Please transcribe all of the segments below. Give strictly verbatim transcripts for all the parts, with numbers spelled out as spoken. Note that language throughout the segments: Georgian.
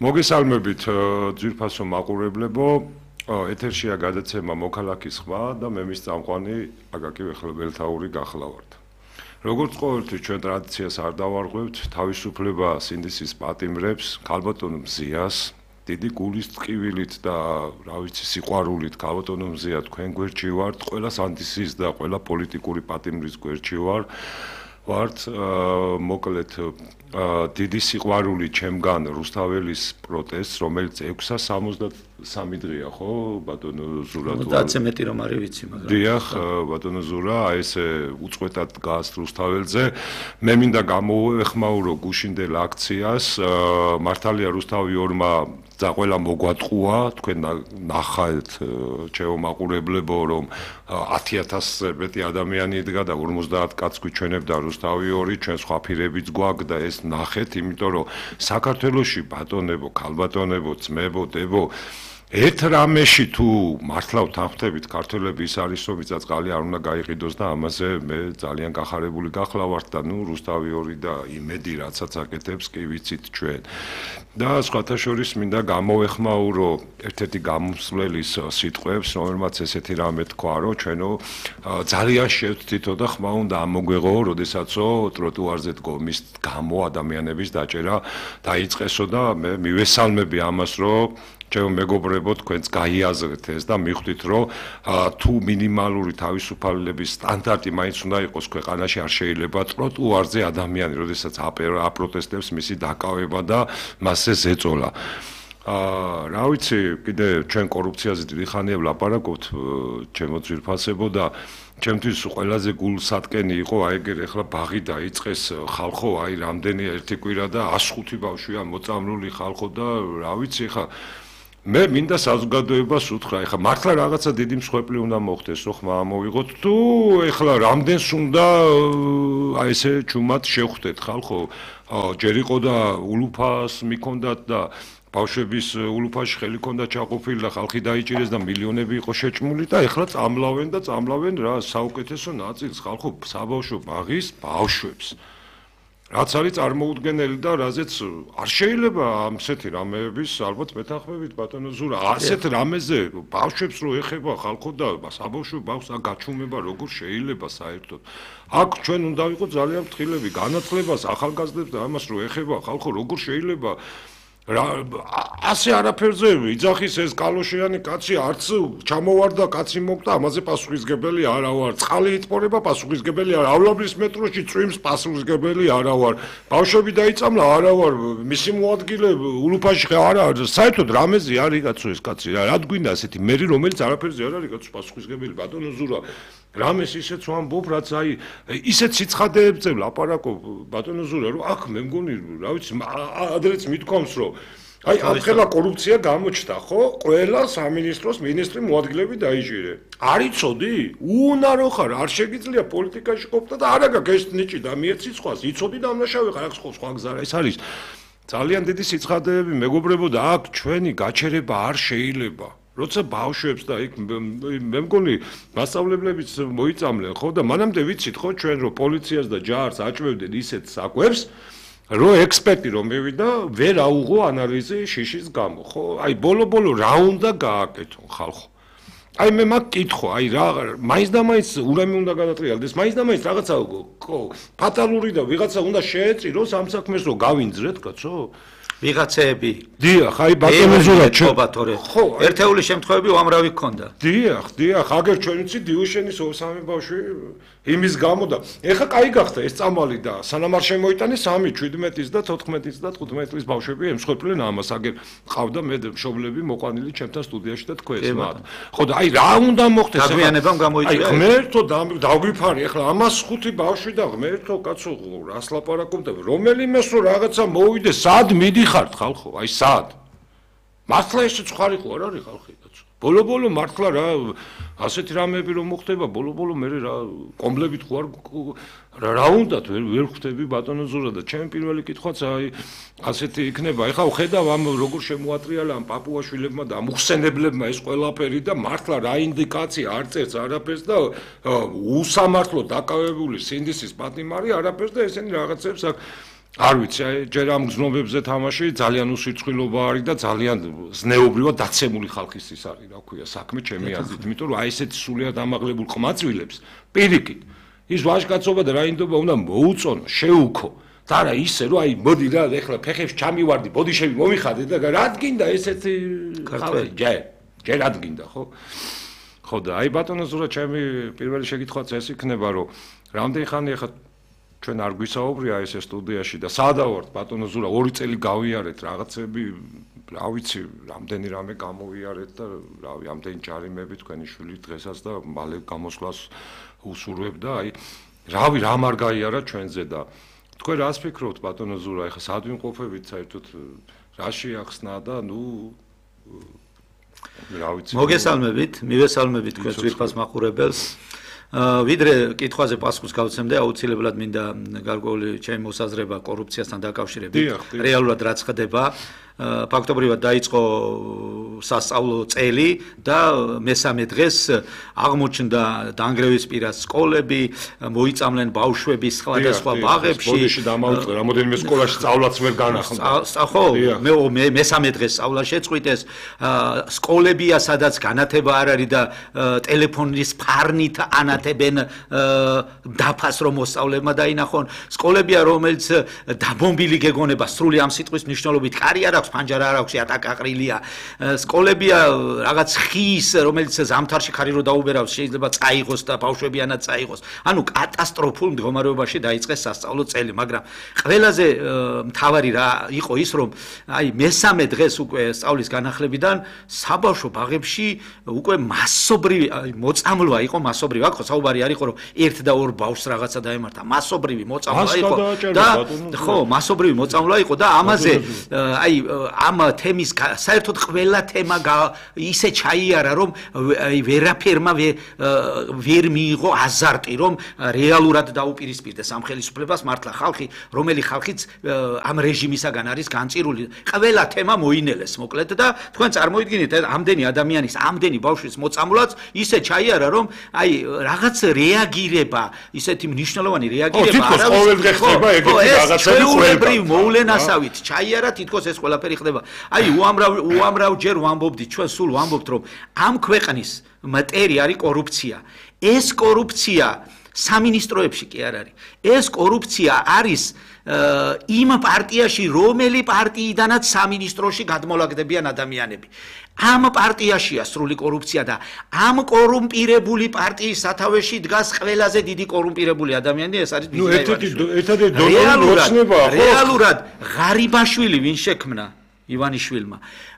მოგესალმებით ძვირფასო მაყურებლებო, ეთერშია გადაცემა მოქალაქის ხმა და მე მის წამყვანი აკაკი ვეხლებელთაური გახლავართ. როგორც ყოველთვის ჩვენ ტრადიციას არ დავარღვევთ, თავისუფლება სინდისის პატიმრებს, ქალბატონ მზიას, დიდი გულის ტკივილით და რა ვიცი სიყვარულით ქალბატონ მზია თქვენ გვერდში ვართ, ყველა სინდისის და ყველა პოლიტიკური პატიმრის გვერდში ვარ. ვართ მოკლედ დიდი სიყვარული ჩემგან რუსთაველის პროტესტს, რომელიც ექვსა სამოცდასამი დღეა, ხო, ბატონო ზურა? ოცდაათზე მეტი რომ არის ვიცი, მაგრამ დიახ, ბატონო ზურა, აი ესე უწყვეტად გას რუსთაველზე. მე მინდა გამოვეხმაურო გუშინდელ აქციას, მართალია რუსთავი ორმა და ყველა მოგვატყუა, თქვენ ნახავთ ჩემო მაყურებლებო, რომ ათი ათასზე მეტი ადამიანი იდგა და ორმოცდაათ კაცს გვიჩვენებდა რუსთავი ორი, ჩვენ სხვა ფირებიც გვაქვს და ეს ნახეთ, იმიტომ რომ საქართველოში ბატონებო, ქალბატონებო, ძმებო, დებო, ერთ რამეში თუ მართლა ვთანხმდებით ქართველები ის არის, რომ მიწა-წყალი არ უნდა გაიყიდოს და ამაზე მე ძალიან გახარებული გახლავართ და ნუ რუსთავი ორი და იმედი რაცაც აკეთებს კი ვიცით ჩვენ. და სხვათა შორის მინდა გამოვეხმაურო ერთ-ერთი გამომსვლელის სიტყვებს, რომელმაც ესეთი რამე თქვა, რომ ჩვენო ძალიან შევთითო და ხმა უნდა ამოგვეღო, როდესაცო ტროტუარზე დგო მის გამო ადამიანების დაჭერა დაიწყესო და მე მივესალმები ამას, რომ ჩემო მეგობრებო, თქვენც გაიაზრეთ ეს და მიხვდით, რომ თუ მინიმალური თავისუფალების სტანდარტი მაინც უნდა იყოს ქვეყანაში, არ შეიძლება ტროტუარზე ადამიანი, როდესაც აპროტესტებს მისი დაკავება და მასზე ზეწოლა. აა რა ვიცი, კიდე ჩვენ კორუფციაზე დიდი ხანია ვლაპარაკობთ, ჩემო ძვირფასებო და ჩემთვის ყველაზე გულსატკენი იყო აი ეგერ ახლა ბაღი დაიწყეს ხალხო, აი რამდენი ერთი კვირა და ასი ხუთი ბავშვია მოწამლული ხალხო და რა ვიცი ხა მე მინდა საზოგადოებას უთხრა, ეხლა მართლა რაღაცა დიდი მსხვერპლი უნდა მოხდეს, რომ ხმა ამოვიღოთ, თუ ეხლა რამდენს უნდა აი ესე ჩუმად შევხვდეთ ხალხო, ჯერ იყო და ულუფას მიქონდათ და ბავშვების ულუფაში ხელი ქონდა ჩაყოფილი და ხალხი დაიჭირეს და მილიონები იყო შეჭმული და ეხლა წამლავენ და წამლავენ რა საუკეთესო ნაწილს ხალხო საბავშვო ბაღის ბავშვებს. რაც არის წარმოუდგენელი და რაზეც არ შეიძლება ამსეთი რამეების ალბათ მეთანხმებით ბატონო ზურა, ასეთ რამეზე ბავშვებს რო ეხება ხალხო და საბავშვო ბავშვს გაჩუმება როგორ შეიძლება საერთოდ. აქ ჩვენ უნდა ვიყოთ ძალიან ფრთხილები, განათლებას, ახალგაზრდებს და ამას რო ეხება ხალხო როგორ შეიძლება ასე არაფერზე იძახის ეს კალოშიანი კაცი არც ჩამოვარდა კაცი მოკდა ამაზე პასუხისგებელი არა ვარ, წყალი იტყორება პასუხისგებელი არა,ავლაბრის მეტროში წვიმს პასუხისგებელი არა ვარ, ბავშვები დაიწამლა არა ვარ, მისი მოადგილე ულუფაში არა საერთოდ რამეზე არის კაცო ეს კაცი რა გვინდა ასეთი მერი რომელიც არაფერზე არ არის კაცო პასუხისგებელი ბატონო ზურა რამეს ისეც ვამბობ რაც აი ისეთ სიცხადეებზე ვლაპარაკობ ბატონო ზურა რომ აქ მე მგონი რა ვიცი ადრეც მithქვამს რომ აი ახლა კორუფცია გამოჩნდა ხო? ყველა სამინისტროს მინისტრი მოადგილეები დაიჭირე. არ იცოდი? უნარო ხარ, არ შეგიძლია პოლიტიკაში ყოფნა და არა გაგეშთ ნიჭი და მიეცი სხვას. იცოდი დამნაშავე ხარ, აქ სხვა გზა რა ეს არის. ძალიან დიდი სიცხადეები მეგობრებო და აქ ჩვენი გაჩერება არ შეიძლება. როცა ბავშვებს და იქ მე მგონი მასწავლებლებიც მოიწამლენ ხო და მანამდე ვიცით ხო ჩვენ რომ პოლიციას და ჯარს აჭმევდნენ ისეთ საკვებს რო ექსპერტი რომ მივიდა ვერ აუღო ანალიზი შიშის გამო ხო აი ბოლო-ბოლო რა უნდა გააკეთონ ხალხო აი მე მაგ კითხო აი რა მაინც და მაინც ურამი უნდა გადატრიალდეს მაინც და მაინც რაღაცა ფატალური და ვიღაცა უნდა შეეწიროს ამ საქმეს რომ გავინძრეთ კაცო ვიღაცეები დიახ აი ბატონო ზურა ხო ერთეული შემთხვევები უამრავი გქონდა დიახ დიახ აგერ ჩვენ ვიცი დიუშენის სამი ბავშვი იმის გამო და ეხა კაი გახდა ეს წამალი და სანამ არ შემოიტანეს სამი შვიდმეტის და თოთხმეტის და თხუთმეტი წლის ბავშვები ემსხვერპლენ ამას აგერ ყავდა მე მშობლები მოყვანილი ჩემთან სტუდიაში და თქვენს მათ ხო და აი რა უნდა მოხდეს დაგვიანებამ გამოიწვია აი ღმერთო დაგვიფარი ეხლა ამას ხუთი ბავშვი და ღმერთო კაცო რას ლაპარაკობ და რომელიმეს რო რაღაცა მოვიდეს სად მიდიხართ ხალხო აი სად მართლა ესეც ხარიყო არ არის ხალხი კაცო ბოლო-ბოლო მართლა რა ასეთი რამეები რომ მოხდება ბოლო-ბოლო მე რა კომბლებით ხوار რა უნდათ ვერ ვერ ხვდები ბატონო ზურა და ჩემი პირველი კითხვაც აი ასეთი იქნება ეხლა ვხედავ ამ როგორ შემოატრიალა ამ პაპუაშვილებმა და ამ უხსენებლებმა ეს ყველაფერი და მართლა რა ინდიკაცია არ წერს არაფერს და უსამართლო დაკავებული სინდისის პატიმარი არაფერს და ესენი რაღაცებს აქ არ ვიცი, აი ჯერ ამ გზნობებზე თამაში ძალიან უსირცხვილობა არის და ძალიან ზნეობრივად დაცემული ხალხის ის არის, რა ქვია, საქმე ჩემი აზრით, იმიტომ რომ აი ესეთი სულიად ამაღლებულ ყმაწვილებს პირიქით ის ვაჟკაცობა და რაინდობა უნდა მოუწონო, შეუქო. და რა ისე რომ აი მოდი რა ეხლა ფეხებს ჩამივარდი, ბოდიშები მომიხადე და რა გინდა ესეთი ხალხი, ჯერ, ჯერ რა გინდა, ხო? ხო და აი ბატონო ზურა ჩემი პირველი შეკითხვაც ეს იქნება, რომ რამდენი ხანი ახლა ჩვენ არ გვისაუბრია ეს სტუდიაში და სადავართ ბატონო ზურა ორი წელი გავიარეთ რაღაცები, რა ვიცი, რამდენი რამე გამოვიარეთ და რავი, ამდენი ჯარიმები თქვენი შვილი დღესაც და მალე გამოსვლას უსურვებ და აი რავი, რა არ გაიარა ჩვენზე და თქვენ რას ფიქრობთ ბატონო ზურა, ეხლა სად ვიმყოფებით საერთოდ რა შეახსნა და ნუ რა ვიცი. მოგესალმებით, მივესალმებით თქვენს ძვირფას მაყურებელს. ვიდრე კითხვაზე პასუხს გავცემდე, აუცილებლად მინდა გარკვეული ჩემი მოსაზრება კორუფციასთან დაკავშირებით. რეალურად რაც ხდება, ფაქტობრივად დაიწყო სასწავლო წელი და მესამე დღეს აღმოჩნდა დანგრევის პირას სკოლები, მოიწამლენ ბავშვები სხვადასხვა ბაღებში. ბოდიში დამაუწყდა, რამოდენიმე სკოლაში სწავლაც ვერ განახლდა. ხო, მე მესამე დღეს სწავლა შეწყვიტეს. სკოლებია, სადაც განათება არ არის და ტელეფონის ფარნით ანათებენ დაფას რომ მოსწავლეებმა დაინახონ. სკოლებია, რომელიც დაბომბილი გეგონება სრული ამ სიტყვის მნიშვნელობით კარი არ აქვს, ფანჯარა არ აქვს, ატაკა ყრილია. სკოლებია რაღაც ხის, რომელიც ზამთარში ხარი რო დაუბერავს, შეიძლება წაიღოს და ბავშვებიანად წაიღოს. ანუ კატასტროფულ მდგომარეობაში დაიწყეს სასწავლო წელი, მაგრამ ყველაზე მთავარი რა იყო ის, რომ აი მესამე დღეს უკვე სწავლის განახლებიდან საბავშვო ბაღებში უკვე მასობრივი მოწამლვა იყო, მასობრივი. აქ ხო საუბარი არ იყო, რომ ერთ და ორ ბავშვს რაღაცა დაემართა, მასობრივი მოწამლვა იყო და ხო, მასობრივი მოწამლვა იყო და ამაზე აი ამ თემის საერთოდ ყველა თემა ისე ჩაიარა, რომ ვერაფერმა ვერ მიიღო აზარტი, რომ რეალურად დაუპირისპირდეს ამ ხელისუფლებას მართლა ხალხი, რომელი ხალხიც ამ რეჟიმისაგან არის განწირული. ყველა თემა მოინელეს მოკლედ და თქვენ წარმოიდგინეთ ამდენი ადამიანის, ამდენი ბავშვის მოწამვლაც ისე ჩაიარა, რომ აი რაღაც რეაგირება, ისეთი მნიშვნელოვანი რეაგირება არავის ჩვეულებრივ მოვლენასავით ჩაიარა, თითქოს ეს ყველაფერი ხდება. აი უამრავ უამრავ ჯერ ვამბობდით, ჩვენ სულ ვამბობთ, რომ ამ ქვეყნის მტერი არის კორუფცია. ეს კორუფცია სამინისტროებში კი არ არის. ეს კორუფცია არის იმ პარტიაში, რომელი პარტიიდანაც სამინისტროში გადმოლაგდებიან ადამიანები. ამ პარტიაშია სრული კორუფცია და ამ კორუმპირებული პარტიის სათავეში დგას ყველაზე დიდი კორუმპირებული ადამიანი, ეს არის ნუ ერთ-ერთი ერთ-ერთი დონორი მოწნებაა, ხო? რეალურად ღარიბაშვილი ვინ შექმნა ივანიშვილმა.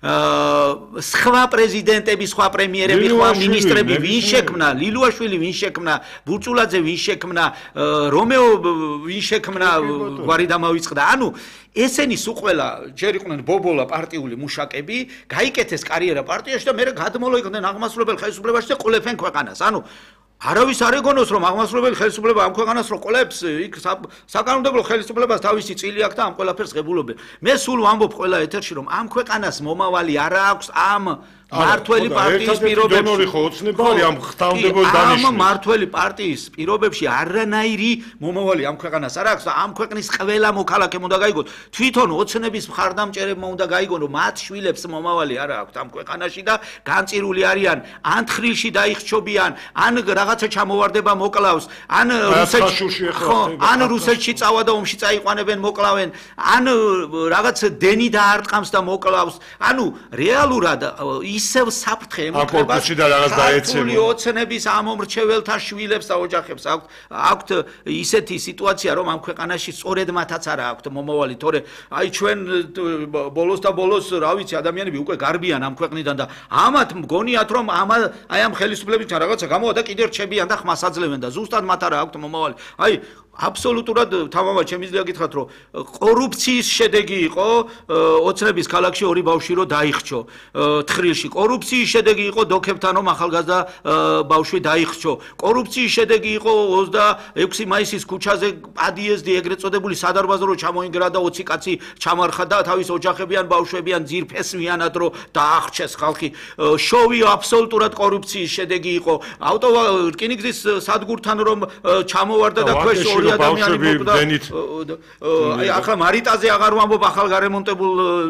სხვა პრეზიდენტები, სხვა პრემიერები, სხვა მინისტრები ვინ შექმნა, ლილუაშვილი ვინ შექმნა, ბურჭულაძე ვინ შექმნა, რომეო ვინ შექმნა, გვარი დამავიწყდა. ანუ ესენი სულ ჯერ იყვნენ ბობოლა პარტიული მუშაკები, გაიკეთეს კარიერა პარტიაში და მერე გადმოლოიყვნენ აღმასრულებელ ხელისუფლებაში და ყოლებენ ქვეყანას. ანუ არავის არ ეგონოს, რომ აღმასრულებელი ხელისუფლება ამ ქვეყანას რო ყოლებს, იქ საკანონმდებლო ხელისუფლებას თავისი წილი აქვს და ამ ყველაფერს ღებულობენ. მე სულ ვამბობ ყველა ეთერში, რომ ამ ქვეყანას მომავალი არ აქვს ამ მართველი პარტიის პირობებში. დონორი ხო ოცნება არის ამ ხთამდებოს დანიშნული. ამ მართველი პარტიის პირობებში არანაირი მომავალი ამ ქვეყანას არ აქვს და ამ ქვეყნის ყველა მოქალაქემ უნდა გაიგოს. თვითონ ოცნების მხარდამჭერებმა უნდა გაიგონ, რომ მათ შვილებს მომავალი არ აქვს ამ ქვეყანაში და განწირული არიან, ან თხრილში დაიხჩობიან, ან რაღაცა ჩამოვარდება მოკლავს, ან რუსეთში ან რუსეთში წავა და ომში წაიყვანებენ, მოკლავენ, ან რაღაც დენი დაარტყამს და მოკლავს. ანუ რეალურად ისევ საფრთხე ემუქრება ქართული ოცნების ამომრჩეველთა შვილებს და ოჯახებს აქვთ აქვთ ისეთი სიტუაცია, რომ ამ ქვეყანაში სწორედ მათაც არა აქვთ მომავალი, თორე აი ჩვენ ბოლოს და ბოლოს რა ვიცი ადამიანები უკვე გარბიან ამ ქვეყნიდან და ამათ მგონიათ, რომ ამ აი ამ ხელისუფლებებთან რაღაცა გამოვა და კიდევ რჩებიან და ხმას აძლევენ და ზუსტად მათ არა აქვთ მომავალი. აი აბსოლუტურად თამამად შემიძლია გითხრათ, რომ კორუფციის შედეგი იყო ოცნების ქალაქში ორი ბავშვი რო დაიხჩო თხრილში. კორუფციის შედეგი იყო დოქებთან რომ ახალგაზრდა ბავშვი დაიხჩო. კორუფციის შედეგი იყო ოცდაექვსი მაისის ქუჩაზე პადიეზდი ეგრეთ წოდებული სადარბაზო რო ჩამოინგრა და ოცი კაცი ჩამარხა და თავის ოჯახებიან ბავშვებიან ძირფესვიანად რო დაახჩეს ხალხი. შოვი აბსოლუტურად კორუფციის შედეგი იყო. ავტო რკინიგზის სადგურთან რომ ჩამოვარდა და ქვეშ ორი ადამიანი ბავშვები მოკდა. დენით. აი ახლა მარიტაზე აღარ ვამბობ ახალ გარემონტებულ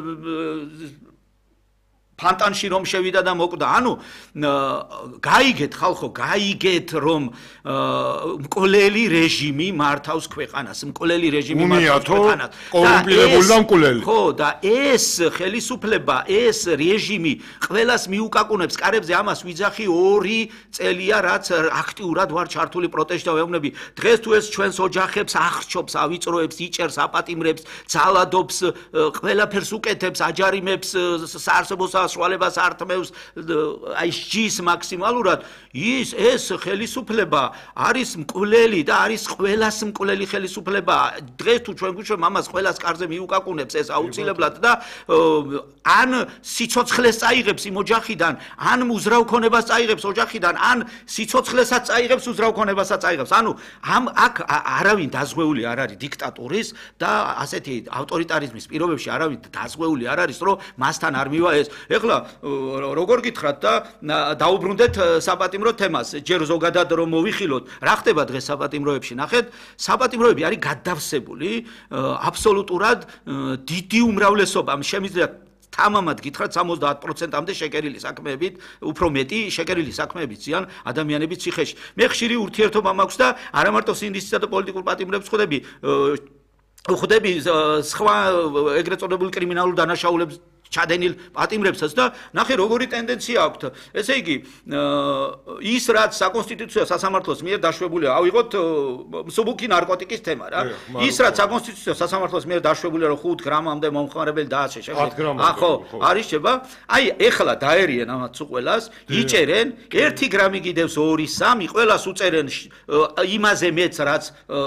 ფანტანში რომ შევიდა და მოკვდა. ანუ გაიგეთ ხალხო, გაიგეთ რომ მკვლელი რეჟიმი მართავს ქვეყანას, მკვლელი რეჟიმი მართავს ქვეყანას. კორუმპირებული და მკვლელი. ხო, და ეს ხელისუფლება, ეს რეჟიმი ყველას მიუკაკუნებს კარებზე. ამას ვიძახი ორი წელია, რაც აქტიურად ვარ ჩართული პროტესტში და ვეუბნები, დღეს თუ ეს ჩვენს ოჯახებს აღრჩობს, ავიწროებს, იჭერს, აპატიმრებს, ძალადობს, ყველაფერს უკეთებს, აჯარიმებს, საარსებო საშუალებას ართმევს, აი სჯის მაქსიმალურად, ის ეს ხელისუფლება არის მკვლელი და არის ყველას მკვლელი ხელისუფლება. დღეს თუ ჩვენ გვიშვებ ამას ყველას კარზე მიუკაკუნებს ეს აუცილებლად და ან სიცოცხლეს წაიღებს იმ ოჯახიდან, ან უზრავ ქონებას წაიღებს ოჯახიდან, ან სიცოცხლესაც წაიღებს, უზრავ ქონებასაც წაიღებს. ანუ ამ აქ არავინ დაზღვეული არ არის დიქტატურის და ასეთი ავტორიტარიზმის პირობებში არავინ დაზღვეული არ არის, რომ მასთან არ მივა ეს. ეხლა როგორ გითხრათ და დაუბრუნდეთ საპატიმრო თემას, ჯერ ზოგადად რომ მოვიხილოთ, რა ხდება დღეს საპატიმროებში, ნახეთ, საპატიმროები არის გადავსებული აბსოლუტურად დიდი უმრავლესობა, შემიძლია თამამად გითხრათ სამოცდაათ პროცენტამდე შეკერილი საქმეებით, უფრო მეტი შეკერილი საქმეებით ზიან ადამიანების ციხეში. მე ხშირი ურთიერთობა მაქვს და არა მარტო სინდისისა და პოლიტიკურ პატიმრებს ხვდები, ხვდები სხვა ეგრეთ წოდებული კრიმინალურ დანაშაულებს ჩადენილ პატიმრებსაც და ნახე როგორი ტენდენცია აქვთ. ესე იგი, ის რაც საკონსტიტუციო სასამართლოს მიერ დაშვებულია, ავიღოთ მსუბუქი ნარკოტიკის თემა რა. ის რაც საკონსტიტუციო სასამართლოს მიერ დაშვებულია, რომ ხუთ გრამამდე მომხმარებელი დააშე შეგვიძლია. ახო, არის შეება? აი, ეხლა დაერიან ამათ უყველას, იჭერენ ერთი გრამი კიდევს ორი, სამი, ყველას უწერენ იმაზე მეც რაც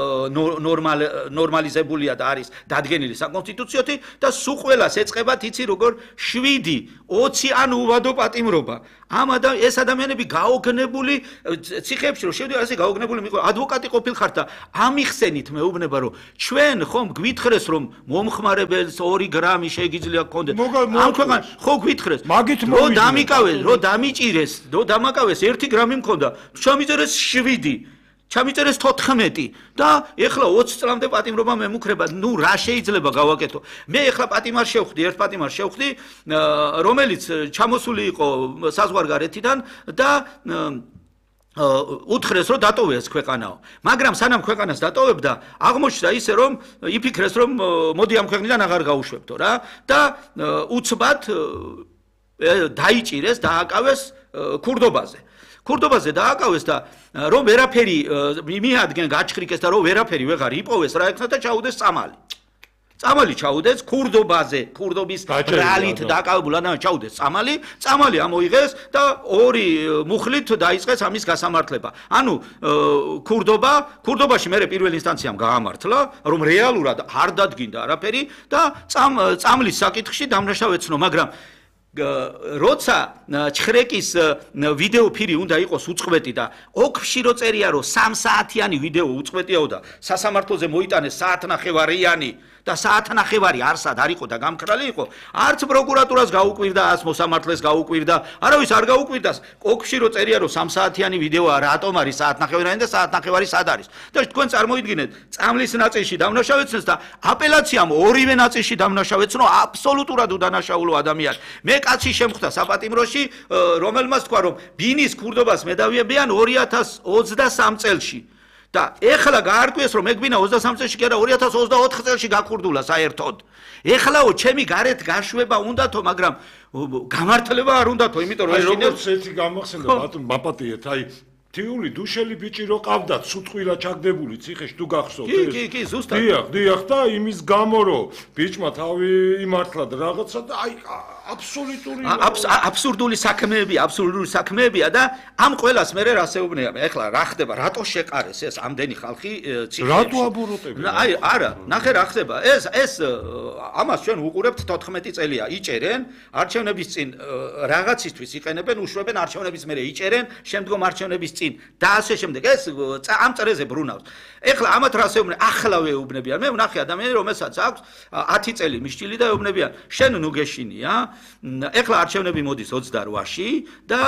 ნორმალ ნორმალიზებულია და არის დადგენილი საკონსტიტუციოთი და სულ ყველას ეწყებათ იცი როგორ შვიდი, ოცი ან უვადო პატიმრობა. ამ ეს ადამიანები გაოგნებული ციხეებში რომ შევდივარ, ასე გაოგნებული მიყო ადვოკატი ყოფილხართ და ამიხსენით მეუბნება რომ ჩვენ ხომ გვითხრეს რომ მომხმარებელს ორი გრამი შეგიძლია გქონდეთ. ამ ქვეყან ხო გვითხრეს. რომ დამიკავეს, რომ დამიჭირეს, რომ დამაკავეს ერთი გრამი მქონდა, ჩამიწერეს შვიდი. ჩამიწერეს თოთხმეტი და ეხლა ოცი წლამდე პატიმრობა მემუქრება. ნუ რა შეიძლება გავაკეთო? მე ეხლა პატიმარ შევხვდი, ერთ პატიმარ შევხვდი, რომელიც ჩამოსული იყო საზღვარგარეთიდან და უთხრეს რომ დატოვეს ქვეყანაო. მაგრამ სანამ ქვეყანას დატოვებდა, აღმოჩნდა ისე რომ იფიქრეს რომ მოდი ამ ქვეყნიდან აღარ გაუშვებთო რა და უცბად დაიჭირეს, დააკავეს ქურდობაზე. ქურდობაზე დააკავეს და რომ ვერაფერი მიადგენ გაჩხრიკეს და რომ ვერაფერი ვეღარ იპოვეს რა ეხლა და ჩაუდეს წამალი. წამალი ჩაუდეს ქურდობაზე, ქურდობის ბრალით დააკავებულ ადამიანს ჩაუდეს წამალი, წამალი ამოიღეს და ორი მუხლით დაიწყეს ამის გასამართლება. ანუ ქურდობა, ქურდობაში მე პირველ ინსტანციამ გაამართლა, რომ რეალურად არ დადგინდა არაფერი და წამლის საკითხში დამნაშავე ეცნო, მაგრამ როცა ჩხრეკის ვიდეო ფირი უნდა იყოს უწყვეტი და ოქში რო წერია რომ სამ საათიანი ვიდეო უწყვეტიაო და სასამართლოზე მოიტანეს საათნახევარიანი და საათნახევარი არსად არ იყო და გამქრალი იყო, არც პროკურატურას გაუკვირდა, არც მოსამართლეს გაუკვირდა, არავის არ გაუკვირდა. ოქში რო წერია რომ სამ საათიანი ვიდეოა, რატომ არის საათნახევარიანი და საათნახევარი სად არის? და თქვენ წარმოიდგინეთ, წამლის ნაწილში დამნაშავეცნეს და აპელაციამ ორივე ნაწილში დამნაშავეცნო აბსოლუტურად უდანაშაულო ადამიანი. მე კაცი შემხვდა საპატიმროში, რომელმაც თქვა რომ ბინის ქურდობას მედავიებიან ორი ათას ოცდასამ წელში. და ეხლა გაარკვიეს რომ ეგბინა ოცდასამ წელში კი არა ორი ათას ოცდაოთხ წელში გაქურდულა საერთოდ. ეხლაო ჩემი გარეთ გაშვება უნდათო, მაგრამ გამართლება არ უნდათო, იმიტომ რომ როგორც ერთი გამახსენდა ბატონ მაპატიეთ, აი თიული დუშელი ბიჭი რო ყავდათ სუთხვილა ჩაგდებული ციხეში თუ გახსოვთ ეს? კი, კი, კი, ზუსტად. დიახ, დიახ და იმის გამო რომ ბიჭმა თავი იმართლა და რაღაცა და აი აბსოლუტური აბსურდული საქმეები, აბსურდული საქმეებია და ამ ყველას მე რასეუბნია. ეხლა რა ხდება? რატო შეყარეს ეს ამდენი ხალხი ციხეში? რატო აბოროტებია? აი, არა, ნახე რა ხდება. ეს ეს ამას ჩვენ უყურებთ თოთხმეტი წელია. იჭერენ, არჩევნების წინ რაღაცისთვის იყენებენ, უშვებენ არჩევნების მერე იჭერენ, შემდგომ არჩევნების წინ წინ და ასე შემდეგ. ეს ამ წერეზე ბრუნავს. ეხლა ამათ რას ეუბნებიან? ახლავე ეუბნებიან. მე ვნახე ადამიანი, რომელსაც აქვს ათი წელი მიშჩილი და ეუბნებიან, შენ ნუ გეშინია. ეხლა არჩევნები მოდის ოცდაოთხში და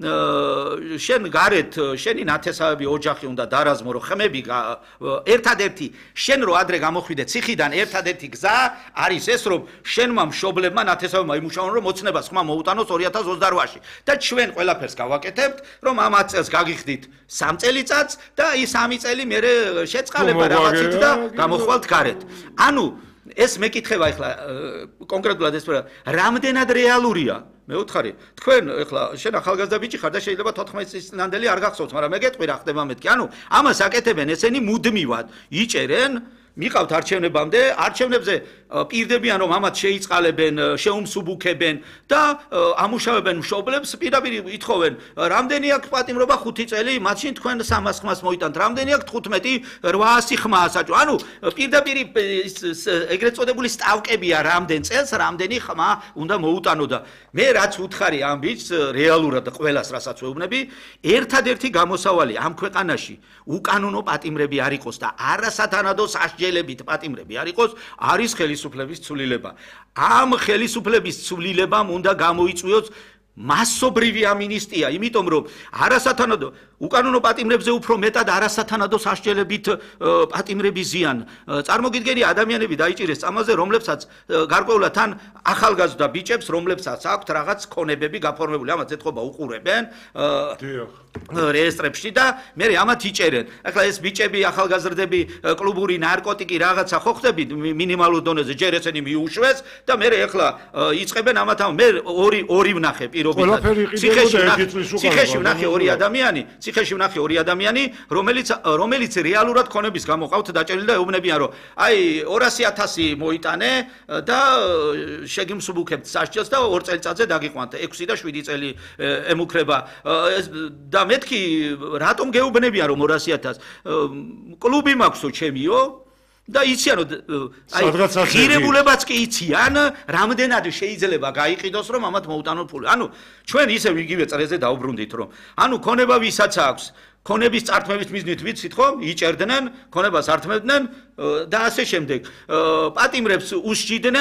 შენ გარეთ შენი ნათესავები ოჯახი უნდა დარაზმო, რომ ხმები ერთადერთი შენ რო ადრე გამოხვიდე ციხიდან ერთადერთი გზა არის ეს, რომ შენმა მშობლებმა ნათესავებმა იმუშაონ, რომ მოცნებას ხმა მოუტანოს ორი ათას ოცდაოთხში და ჩვენ ყველაფერს გავაკეთებთ, რომ ამ ათ წელს გაგიხდით სამ წელიწადს და ის სამი წელი მე შეწყალება რაღაცით და გამოხვალთ გარეთ. ანუ ეს მეკითხება ეხლა კონკრეტულად ეს რამდენად რეალურია? მეუთხარი, თქვენ ეხლა შენ ახალგაზრდა ბიჭი ხარ და შეიძლება თოთხმეტი წლის წინანდელი არ გახსოვთ, მაგრამ მე გეტყვი რა ხდება მეთქი. ანუ ამას აკეთებენ ესენი მუდმივად, იჭერენ მიყავთ არჩევნებამდე, არჩევნებზე პირდებიან, რომ ამათ შეიწყალებენ, შეუმსუბუქებენ და ამუშავებენ მშობლებს, პირდაპირ ითხოვენ, რამდენი აქვს პატიმრობა ხუთი წელი, მაშინ თქვენ სამას ხმას მოიტანთ, რამდენი აქვს თხუთმეტი რვაასი ხმა ასაჭო. ანუ პირდაპირ ეგრეთ წოდებული სტავკებია, რამდენ წელს, რამდენი ხმა უნდა მოუტანო და მე რაც უთხარი ამ ბიჭს, რეალურად ყველას რასაც ვეუბნები, ერთადერთი გამოსავალი ამ ქვეყანაში უკანონო პატიმრები არ იყოს და არასათანადო სასჯელებით პატიმრები არ იყოს, არის ხელისუფლების ცვლილება. ამ ხელისუფლების ცვლილებამ უნდა გამოიწვიოს მასობრივი ამინისტია, იმიტომ რომ არასათანადო უკანონო პატიმრებზე უფრო მეტად არასათანადო სასჯელებით პატიმრები ზიან. წარმოგიდგენია ადამიანები დაიჭირეს წამაზე, რომლებსაც გარკვეულად თან ახალგაზრდა ბიჭებს, რომლებსაც აქვთ რაღაც ქონებები გაფორმებული, ამათ ეთყობა უყურებენ რეესტრებში და მე ამათ იჭერენ. ახლა ეს ბიჭები, ახალგაზრდები, კლუბური ნარკოტიკი რაღაცა ხო ხდებით მინიმალურ დონეზე, ჯერ ესენი მიუშვეს და მე ახლა იწყებენ ამათ ამ მე ორი ორი ვნახე პირობითად. ციხეში ვნახე ორი ადამიანი, ციხეში ვნახე ორი ადამიანი, რომელიც რომელიც რეალურად ქონების გამო ყავთ დაჭერილი და ეუბნებიან, რომ აი ორასი ათასი მოიტანე და შეგიმსუბუქებთ სასჯელს და ორ წელიწადზე დაგიყვანთ, ექვსი და შვიდი წელი ემუქრება და მეთქი რატომ გეუბნებიან, რომ ორასი ათასი კლუბი მაქვსო ჩემიო და იციან აი ღირებულებაც კი იციან, რამდენად შეიძლება გაიყიდოს, რომ ამათ მოუტანონ ფული. ანუ ჩვენ ისევ იგივე წრეზე დავბრუნდით, რომ ანუ ქონება ვისაც აქვს ქონების წართმევის მიზნით ვიცით ხო? იჭერდნენ, ქონებას ართმევდნენ და ასე შემდეგ. პატიმრებს უსჯიდნენ